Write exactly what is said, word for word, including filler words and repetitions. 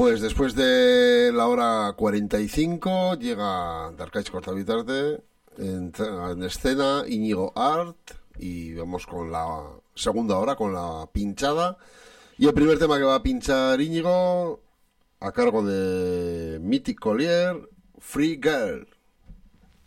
Pues después de la hora cuarenta y cinco llega Darkais Cortavitarte, entra en escena Íñigo Art y vamos con la segunda hora, con la pinchada. Y el primer tema que va a pinchar Íñigo, a cargo de Mythic Collier, Free Girl.